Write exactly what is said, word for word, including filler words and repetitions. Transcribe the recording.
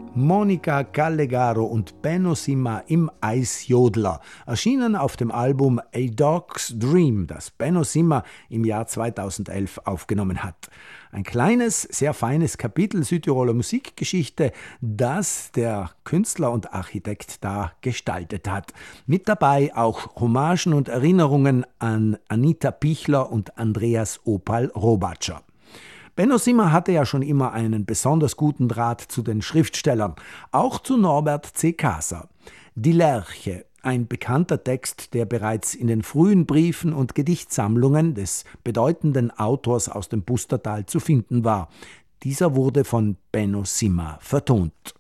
Monica Callegaro und Benno Sima im Eisjodler, erschienen auf dem Album A Dog's Dream, das Benno Sima im Jahr zweitausendelf aufgenommen hat. Ein kleines, sehr feines Kapitel Südtiroler Musikgeschichte, das der Künstler und Architekt da gestaltet hat. Mit dabei auch Hommagen und Erinnerungen an Anita Pichler und Andreas Opal-Robatscher. Benno Sima hatte ja schon immer einen besonders guten Draht zu den Schriftstellern, auch zu Norbert C. Kaser. Die Lerche, ein bekannter Text, der bereits in den frühen Briefen und Gedichtsammlungen des bedeutenden Autors aus dem Pustertal zu finden war. Dieser wurde von Benno Sima vertont.